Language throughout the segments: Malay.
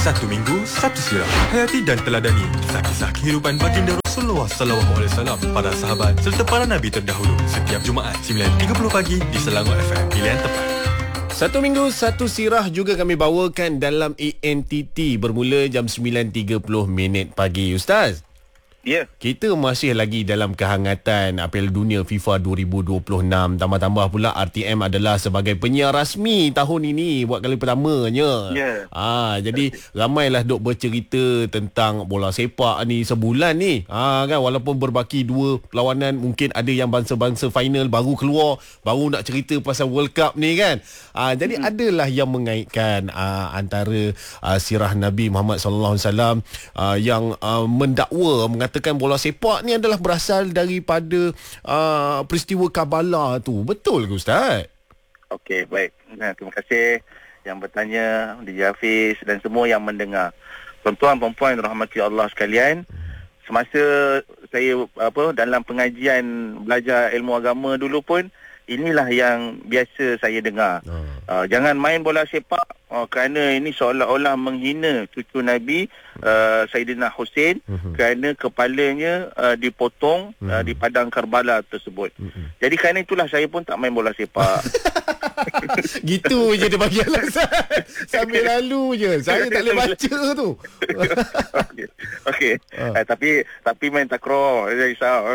Satu minggu, satu sirah. Hayati dan teladani kisah-kisah kehidupan baginda Rasulullah SAW, para sahabat serta para nabi terdahulu. Setiap Jumaat 9.30 pagi di Selangor FM. Pilihan tepat. Satu minggu, satu sirah juga kami bawakan dalam ENTT bermula jam 9.30 pagi. Ustaz, ya, kita masih lagi dalam kehangatan Piala Dunia FIFA 2026. Tambah-tambah pula RTM adalah sebagai penyiar rasmi tahun ini buat kali pertamanya. Ya. Jadi ramailah duk bercerita tentang bola sepak ni sebulan ni. Kan, walaupun berbaki dua perlawanan, mungkin ada yang bangsa-bangsa final baru keluar, baru nak cerita pasal World Cup ni kan. Jadi adalah yang mengaitkan antara sirah Nabi Muhammad sallallahu alaihi wasallam yang mendakwa mengatakan bola sepak ni adalah berasal daripada peristiwa Karbala tu. Betul ke Ustaz? Okey, baik. Terima kasih yang bertanya, DJ Hafiz dan semua yang mendengar. Tuan-tuan, puan-puan rahmati Allah sekalian, semasa saya dalam pengajian belajar ilmu agama dulu pun, inilah yang biasa saya dengar. Jangan main bola sepak kerana ini seolah-olah menghina cucu Nabi Saidina Hussein kerana kepalanya dipotong di padang Karbala tersebut. Jadi kerana itulah saya pun tak main bola sepak. Gitu je dia bagi alasan. Sambil lalu je. Saya tak boleh baca tu. Okey. Tapi main takraw. Risau.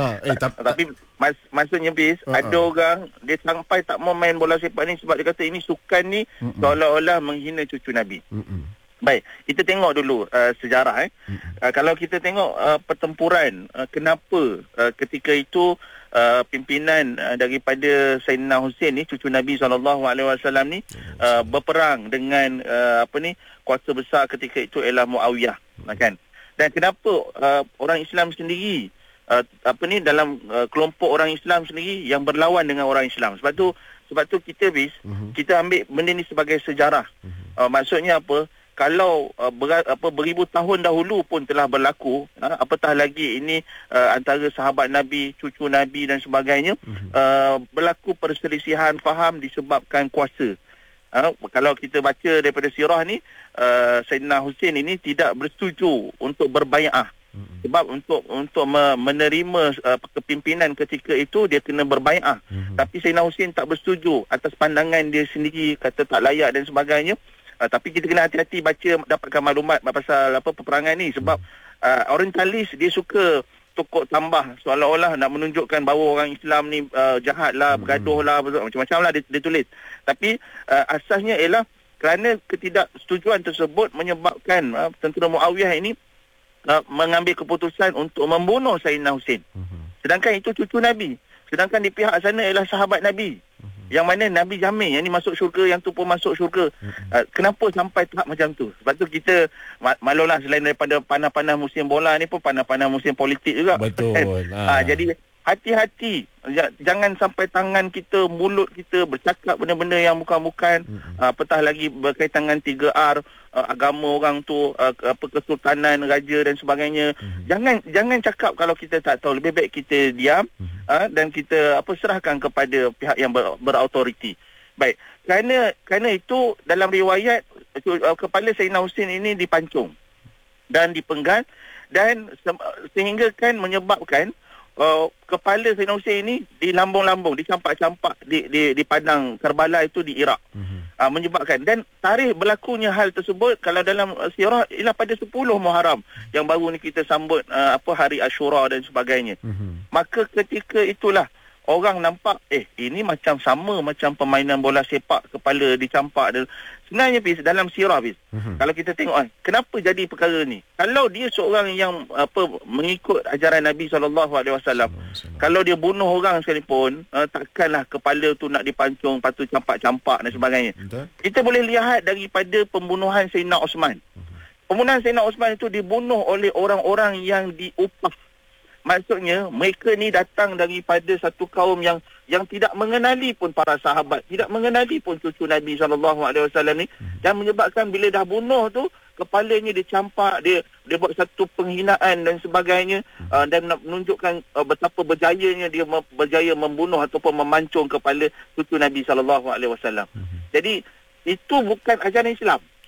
Tapi maksudnya bis, ada orang dia sampai tak mau main bola sepak ni sebab dia kata ini sukan ni seolah-olah menghina cucu Nabi. Baik, kita tengok dulu sejarah. Kalau kita tengok pertempuran, kenapa ketika itu pimpinan daripada Sayyidina Hussein ni, cucu Nabi SAW ni, berperang dengan kuasa besar ketika itu ialah Muawiyah, kan? Dan kenapa orang Islam sendiri dalam kelompok orang Islam sendiri yang berlawan dengan orang Islam. Sebab tu kita kita ambil benda ni sebagai sejarah. Maksudnya apa? Kalau beribu tahun dahulu pun telah berlaku, apatah lagi ini antara sahabat Nabi, cucu Nabi dan sebagainya, berlaku perselisihan faham disebabkan kuasa. Kalau kita baca daripada sirah ni, Sayyidina Hussein ini tidak bersetuju untuk berbai'ah. Sebab untuk menerima kepimpinan ketika itu dia kena berbai'ah. Tapi Sayyidina Hussein tak bersetuju atas pandangan dia sendiri, kata tak layak dan sebagainya. Tapi kita kena hati-hati baca, dapatkan maklumat pasal peperangan ni. Sebab orientalis dia suka tukuk tambah, seolah-olah nak menunjukkan bahawa orang Islam ni jahat lah, bergaduh lah, macam-macam lah dia tulis. Tapi asasnya ialah kerana ketidaksetujuan tersebut menyebabkan tentera Muawiyah ini mengambil keputusan untuk membunuh Sayyidina Hussein. Sedangkan itu cucu Nabi. Sedangkan di pihak sana ialah sahabat Nabi. Yang mana Nabi jamin yang ni masuk syurga, yang tu pun masuk syurga. Kenapa sampai tahap macam tu? Sebab tu kita maklumlah, selain daripada panah-panah musim bola ni pun panah-panah musim politik juga. Betul. Jadi hati-hati, jangan sampai tangan kita, mulut kita bercakap benda-benda yang bukan-bukan. Apatah lagi berkaitan dengan 3R, agama orang tu, kesultanan, raja dan sebagainya. Jangan cakap kalau kita tak tahu. Lebih baik kita diam dan kita serahkan kepada pihak yang berautoriti. Baik, kerana itu dalam riwayat kepala Sayyidina Hussein ini dipancung dan dipenggal, dan sehingga kan menyebabkan kepala Sayyidina Hussein ini dilambung-lambung, dicampak-campak di padang Karbala itu di Iraq. Menyebabkan, dan tarikh berlakunya hal tersebut kalau dalam sirah ialah pada 10 Muharram yang baru ni kita sambut hari Ashura dan sebagainya. Maka ketika itulah orang nampak ini macam sama macam permainan bola sepak, kepala dicampak. Dan sebenarnya dalam sirah kalau kita tengok kenapa jadi perkara ni, kalau dia seorang yang mengikut ajaran Nabi SAW, kalau dia bunuh orang sekalipun, takkanlah kepala tu nak dipancung, lepas tu campak-campak dan sebagainya. Kita boleh lihat daripada pembunuhan Sayyidina Osman. Pembunuhan Sayyidina Osman itu dibunuh oleh orang-orang yang diupah. Maksudnya mereka ni datang daripada satu kaum yang tidak mengenali pun para sahabat, tidak mengenali pun cucu Nabi SAW ni, dan menyebabkan bila dah bunuh tu kepalanya dicampak, dia buat satu penghinaan dan sebagainya, dan nak menunjukkan betapa berjayanya dia berjaya membunuh ataupun memancung kepala cucu Nabi SAW. Jadi itu bukan ajaran Islam.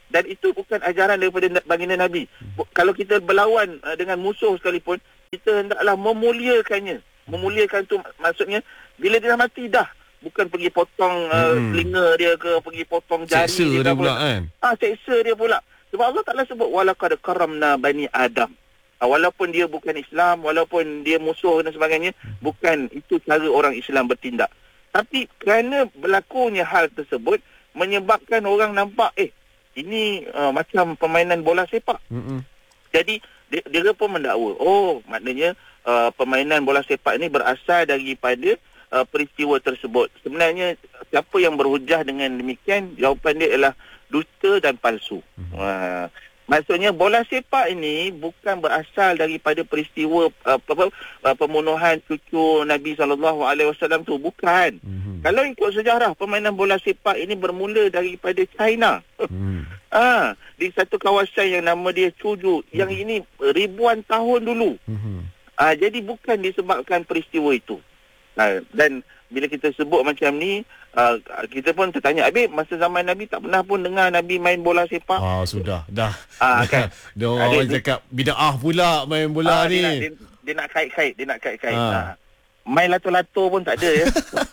Dan itu bukan ajaran daripada baginda Nabi. Kalau kita berlawan dengan musuh sekalipun, kita hendaklah memuliakannya. Memuliakan tu maksudnya bila dia dah mati dah, bukan pergi potong telinga dia ke, pergi potong jari seksa dia pula kan. Seksa dia pula. Sebab Allah Ta'ala sebut walaqad karamna bani Adam. Walaupun dia bukan Islam, walaupun dia musuh dan sebagainya, bukan itu cara orang Islam bertindak. Tapi kerana berlakunya hal tersebut menyebabkan orang nampak ini macam permainan bola sepak. Jadi dia pun mendakwa, maknanya permainan bola sepak ini berasal daripada peristiwa tersebut. Sebenarnya siapa yang berhujah dengan demikian, jawapan dia ialah dusta dan palsu. Maksudnya bola sepak ini bukan berasal daripada peristiwa pembunuhan cucu Nabi SAW tu, bukan. Kalau ikut sejarah, permainan bola sepak ini bermula daripada China. Di satu kawasan yang nama dia Cuju, yang ini ribuan tahun dulu. Jadi bukan disebabkan peristiwa itu. Dan bila kita sebut macam ni, kita pun tertanya, habis masa zaman Nabi tak pernah pun dengar Nabi main bola sepak? Sudah, dah. Kan? Dia orang cakap bida'ah pula main bola ni. Dia nak kait-kait. Main lato-lato pun tak ada ya.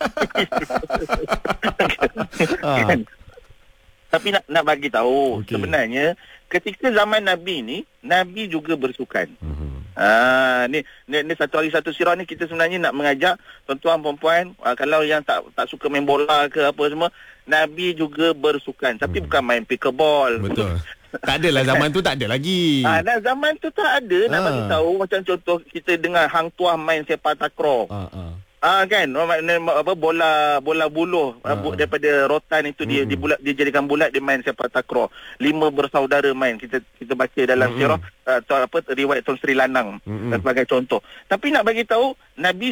Kan? Tapi nak bagi tahu, sebenarnya ketika zaman Nabi ni, Nabi juga bersukan. Ni satu hari satu sirah ni, kita sebenarnya nak mengajak tuan-tuan perempuan, kalau yang tak suka main bola ke apa semua, Nabi juga bersukan, tapi bukan main pickleball. Betul. Tak adalah zaman tu, tak ada lagi. Dan zaman tu tak ada. Nak bagi tahu, macam contoh kita dengar hang tuah main sepak takraw. Kan, bola buluh daripada rotan itu dia jadikan bulat, dia main sepak takraw. 5 bersaudara main, kita baca dalam sirah riwayat Tun Sri Lanang sebagai contoh. Tapi nak bagi tahu, Nabi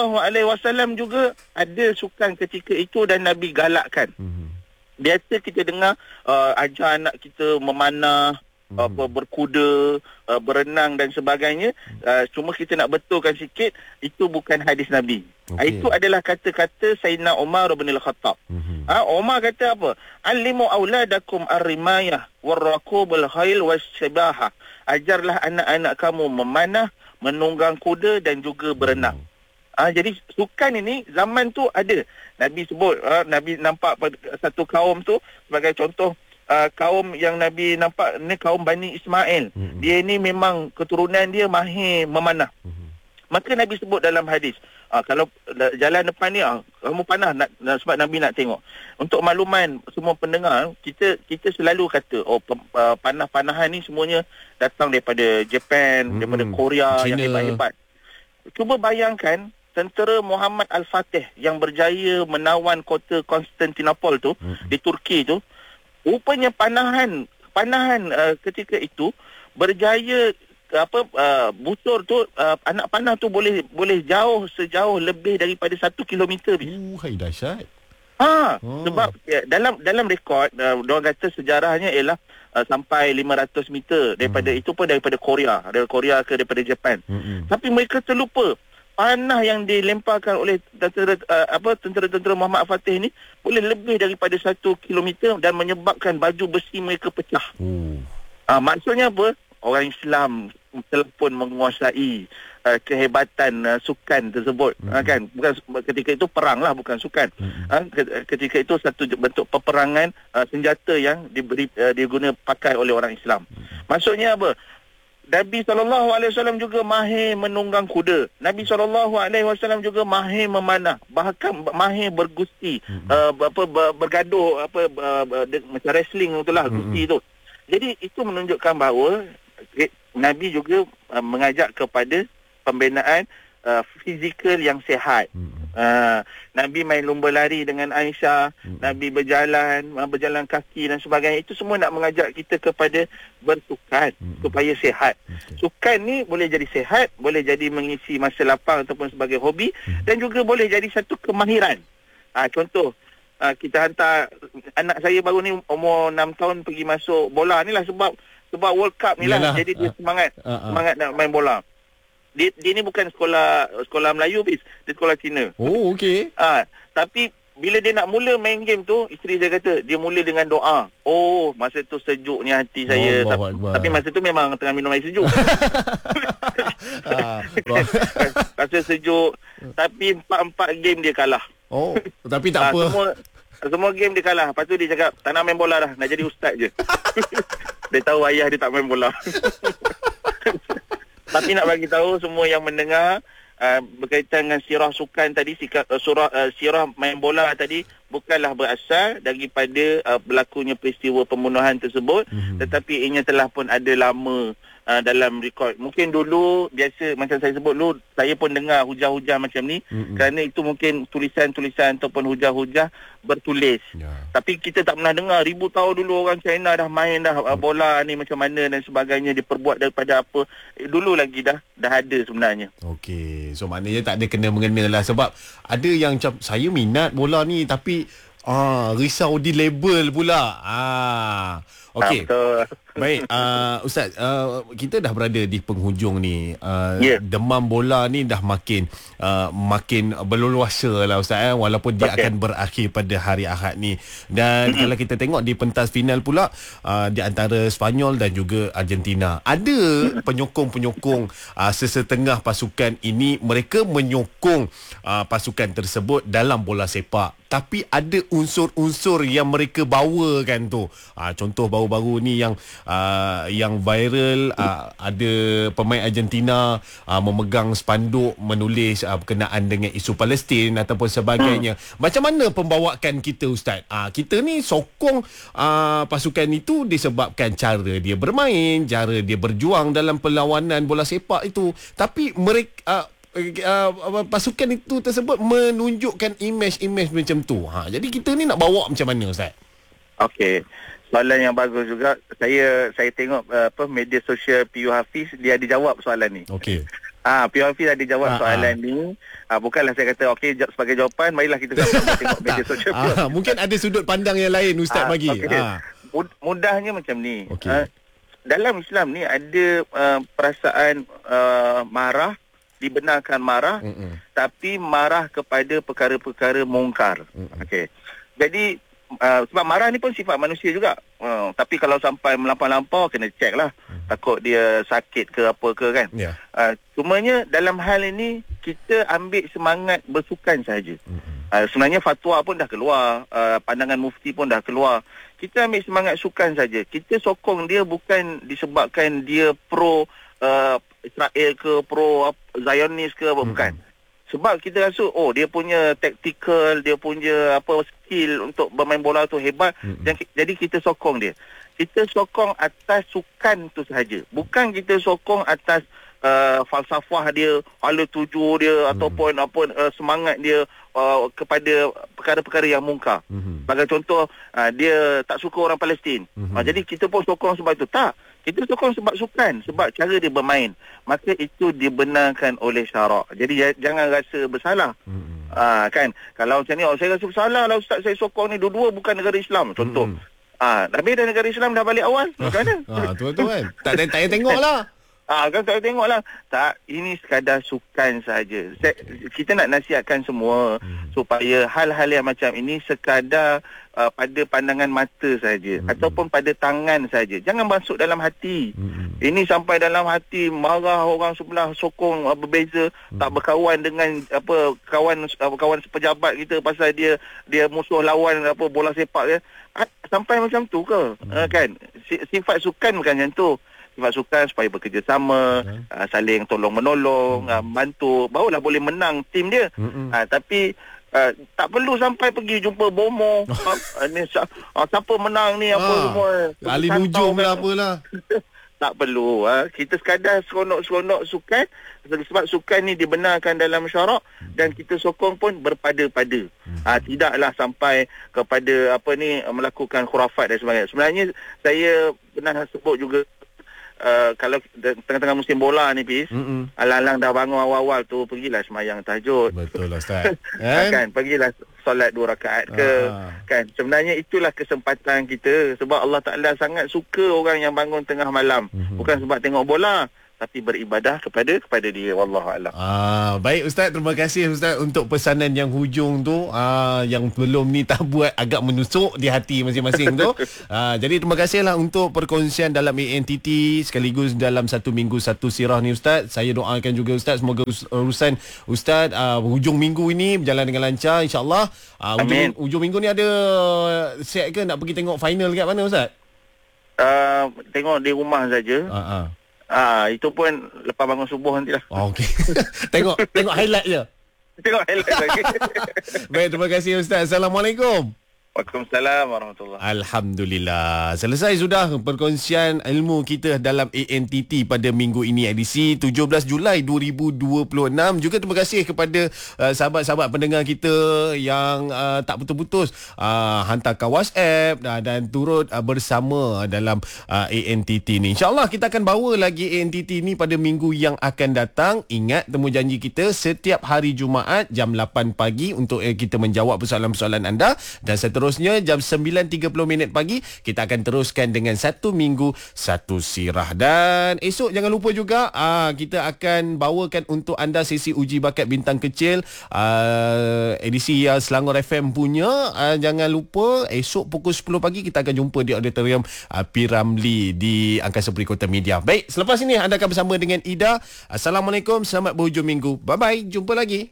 SAW juga ada sukan ketika itu dan Nabi galakkan. Biasa kita dengar ajar anak kita memanah, berkuda, berenang dan sebagainya. Cuma kita nak betulkan sikit, itu bukan hadis Nabi. Itu adalah kata-kata Sayyidina Umar bin Al-Khattab. Umar kata apa? Alimu auladakum ar-rimayah war-rakubul khail was-sibahah. Ajarlah anak-anak kamu memanah, menunggang kuda dan juga berenang. Jadi sukan ini zaman tu ada. Nabi sebut, Nabi nampak satu kaum tu sebagai contoh. Kaum yang Nabi nampak ni kaum Bani Ismail. Dia ni memang keturunan dia mahir memanah. Maka Nabi sebut dalam hadis, kalau jalan depan ni kamu panah sebab Nabi nak tengok. Untuk makluman semua pendengar, kita selalu kata panah-panahan ni semuanya datang daripada Japan, daripada Korea, China, yang hebat-hebat. Cuba bayangkan tentera Muhammad Al-Fatih yang berjaya menawan kota Konstantinopel tu di Turki tu, rupanya panahan ketika itu berjaya busur tu, anak panah tu boleh sejauh lebih daripada 1 kilometer. Hai dahsyat. Sebab dalam rekod diorang kata sejarahnya ialah sampai 500 meter daripada itu pun daripada Korea ke daripada Japan. Tapi mereka terlupa panah yang dilemparkan oleh tentera Muhammad Al-Fatih ni boleh lebih daripada 1 kilometer dan menyebabkan baju besi mereka pecah. Maksudnya apa? Orang Islam telah pun menguasai kehebatan sukan tersebut. Kan? Bukan ketika itu perang lah, bukan sukan. Ketika itu satu bentuk peperangan senjata yang diguna pakai oleh orang Islam. Maksudnya apa? Nabi SAW juga mahir menunggang kuda. Nabi SAW juga mahir memanah, bahkan mahir bergusti, bergaduh, macam wrestling itulah, gusti tu. Jadi itu menunjukkan bahawa Nabi juga mengajak kepada pembinaan fizikal yang sihat. Nabi main lumba lari dengan Aisyah, Nabi berjalan kaki dan sebagainya. Itu semua nak mengajak kita kepada bersukan supaya sihat. Sukan ni boleh jadi sihat, boleh jadi mengisi masa lapang ataupun sebagai hobi, dan juga boleh jadi satu kemahiran. Contoh, kita hantar anak saya baru ni umur 6 tahun pergi masuk bola ni lah sebab World Cup ni lah. Jadi dia semangat nak main bola. Dia ni bukan sekolah Melayu, dia sekolah Cina. Oh, okey. Tapi bila dia nak mula main game tu, isteri saya kata dia mula dengan doa. Oh, masa tu sejuknya hati saya. Tapi masa tu memang tengah minum air sejuk. Rasa sejuk. Tapi 4 game dia kalah. Oh, tapi tak apa. Semua game dia kalah. Lepas tu dia cakap, tak nak main bola dah, nak jadi ustaz je. Dia tahu ayah dia tak main bola. Tapi nak bagi tahu semua yang mendengar, berkaitan dengan sirah sukan tadi, sirah main bola tadi bukanlah berasal daripada berlakunya peristiwa pembunuhan tersebut, tetapi ianya telah pun ada lama dalam rekod. Mungkin dulu biasa macam saya sebut dulu, saya pun dengar hujah-hujah macam ni, kerana itu mungkin tulisan-tulisan ataupun hujah-hujah bertulis. Tapi kita tak pernah dengar ribu tahun dulu orang China dah main dah bola ni macam mana dan sebagainya, diperbuat daripada apa. Dulu lagi dah ada sebenarnya. Okey, so maknanya tak ada kena-mengena lah. Sebab ada yang macam, saya minat bola ni tapi risau di label pula. Okey. Baik, Ustaz, kita dah berada di penghujung ni. Demam bola ni dah makin berleluasa lah, Ustaz, walaupun dia akan berakhir pada hari Ahad ni. Dan kalau kita tengok di pentas final pula, di antara Sepanyol dan juga Argentina, ada penyokong-penyokong sesetengah pasukan ini, mereka menyokong pasukan tersebut dalam bola sepak, tapi ada unsur-unsur yang mereka bawakan tu. Contoh baru-baru ni yang viral, ada pemain Argentina memegang spanduk menulis berkenaan dengan isu Palestin ataupun sebagainya. Macam mana pembawakan kita, Ustaz? Kita ni sokong pasukan itu disebabkan cara dia bermain, cara dia berjuang dalam perlawanan bola sepak itu. Tapi mereka pasukan itu tersebut menunjukkan imej-imej macam tu. Jadi kita ni nak bawa macam mana, Ustaz? Okey. Soalan yang bagus juga. Saya tengok media sosial PU Hafiz, dia ada jawab soalan ni. Okey. PU Hafiz ada jawab soalan ni. Bukanlah saya kata okey sebagai jawapan, marilah kita tengok media sosial. Mungkin ada sudut pandang yang lain Ustaz bagi. Okay. Mudahnya macam ni. Okay. Dalam Islam ni ada perasaan marah, dibenarkan marah, tapi marah kepada perkara-perkara mungkar. Okey. Jadi sebab marah ni pun sifat manusia juga. Tapi kalau sampai melampau-lampau, kena cek lah. Takut dia sakit ke apa ke kan. Cumanya dalam hal ini, kita ambil semangat bersukan sahaja. Sebenarnya fatwa pun dah keluar, pandangan mufti pun dah keluar. Kita ambil semangat sukan saja. Kita sokong dia bukan disebabkan dia pro Israel ke, pro Zionis ke, bukan. Sebab kita rasa dia punya tactical, dia punya skill untuk bermain bola tu hebat, jadi kita sokong dia. Kita sokong atas sukan tu sahaja. Bukan kita sokong atas falsafah dia, hala tuju dia ataupun semangat dia kepada perkara-perkara yang mungkar. Sebagai contoh, dia tak suka orang Palestin. Jadi kita pun sokong sebab itu. Tak. Kita sokong sebab sukan, sebab cara dia bermain. Maka itu dibenarkan oleh syarak. Jadi jangan rasa bersalah. Kan? Kalau macam ni, saya rasa bersalah lah Ustaz, saya sokong ni, dua-dua bukan negara Islam. Contoh. Tapi dah negara Islam dah balik awal. Macam mana? Tu kan. Tak payah tengok lah. Kan tak tengoklah. Tak, ini sekadar sukan saja. Kita nak nasihatkan semua supaya hal-hal yang macam ini sekadar pada pandangan mata saja, ataupun pada tangan saja. Jangan masuk dalam hati. Ini sampai dalam hati, marah orang sebelah, sokong berbeza, tak berkawan dengan kawan sepejabat kita pasal dia musuh lawan bola sepak dia. Sampai macam tu ke? Kan? Sifat sukan bukan macam tu. Sifat sukan supaya bekerjasama, saling tolong-menolong, bantu, barulah boleh menang tim dia. Tapi tak perlu sampai pergi jumpa bomo. Siapa menang ni apa semua. Ali nujum lah apalah. Tak perlu. Kita sekadar seronok-seronok sukan. Sebab sukan ni dibenarkan dalam syarak, dan kita sokong pun berpada-pada. Tidaklah sampai kepada melakukan khurafat dan sebagainya. Sebenarnya saya pernah sebut juga, kalau tengah-tengah musim bola ni alang-alang dah bangun awal-awal tu, pergilah semayang tahajud. Betul lah Ustaz. Kan, pergilah solat 2 rakaat ke. Kan, sebenarnya itulah kesempatan kita. Sebab Allah Ta'ala sangat suka orang yang bangun tengah malam. Bukan sebab tengok bola, tapi beribadah kepada dia. Wallahu a'lam. Baik Ustaz, terima kasih Ustaz untuk pesanan yang hujung tu, yang belum ni tak buat agak menusuk di hati masing-masing tu. Jadi terima kasihlah untuk perkongsian dalam ANTT sekaligus dalam 1 minggu 1 sirah ni Ustaz. Saya doakan juga Ustaz, semoga urusan Ustaz hujung minggu ini berjalan dengan lancar insya-Allah. Hujung minggu ni ada set ke nak pergi tengok final kat mana Ustaz? Tengok di rumah saja. Itu pun lepas bangun subuh nantilah. Okey. tengok highlight je. Tengok highlight lagi. Baik, terima kasih Ustaz. Assalamualaikum. Waalaikumsalam warahmatullahi. Alhamdulillah. Selesai sudah perkongsian ilmu kita dalam ANTT pada minggu ini, edisi 17 Julai 2026. Juga terima kasih kepada sahabat-sahabat pendengar kita yang tak putus-putus hantarkan WhatsApp dan turut bersama dalam ANTT ni. InsyaAllah kita akan bawa lagi ANTT ni pada minggu yang akan datang. Ingat temu janji kita setiap hari Jumaat jam 8 pagi untuk kita menjawab persoalan-persoalan anda, dan seterusnya jam 9.30 pagi kita akan teruskan dengan 1 minggu 1 sirah. Dan esok jangan lupa juga kita akan bawakan untuk anda sesi uji bakat bintang kecil edisi Selangor FM punya. Jangan lupa esok pukul 10 pagi kita akan jumpa di auditorium Piramli di Angkasa Puri Kota Media. Baik, selepas ini anda akan bersama dengan Ida. Assalamualaikum, selamat berhujung minggu. Bye bye, jumpa lagi.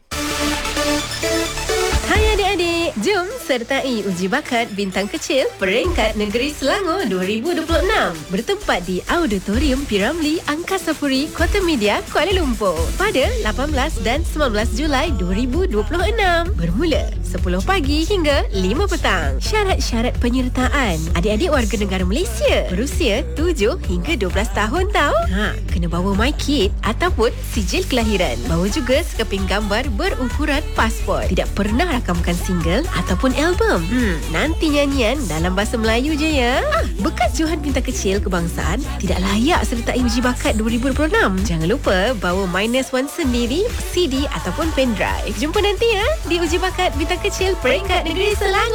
Hai adik-adik, jom sertai uji bakat bintang kecil peringkat negeri Selangor 2026 bertempat di Auditorium Piramli Angkasa Puri Kota Media, Kuala Lumpur pada 18 dan 19 Julai 2026 bermula 10 pagi hingga 5 petang. Syarat-syarat penyertaan: adik-adik warga negara Malaysia berusia 7 hingga 12 tahun tau. Kena bawa MyKid ataupun sijil kelahiran. Bawa juga sekeping gambar berukuran pasport. Tidak pernah rakamkan single ataupun album. Nanti nyanyian dalam bahasa Melayu je ya. Bekas Johan Bintang Kecil Kebangsaan tidak layak sertai uji bakat 2026. Jangan lupa bawa -1 sendiri, CD ataupun pendrive. Jumpa nanti ya di uji bakat Bintang Kecil peringkat negeri Selangor.